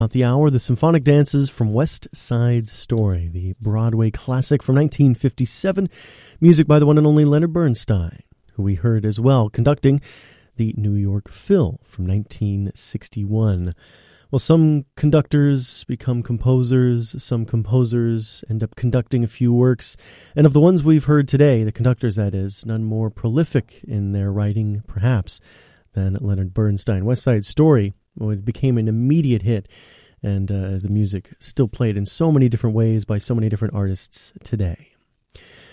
At the hour, the symphonic dances from West Side Story, the Broadway classic from 1957, music by the one and only Leonard Bernstein, who we heard as well conducting the New York Phil from 1961. Well, some conductors become composers, some composers end up conducting a few works, and of the ones we've heard today, the conductors that is, none more prolific in their writing, perhaps, than Leonard Bernstein. West Side Story, well, it became an immediate hit, and the music still played in so many different ways by so many different artists today.